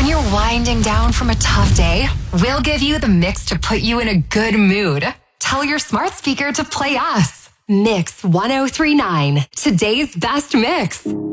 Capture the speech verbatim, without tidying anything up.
When you're winding down from a tough day, we'll give you the mix to put you in a good mood. Tell your smart speaker to play us. Mix one oh three point nine, today's best mix.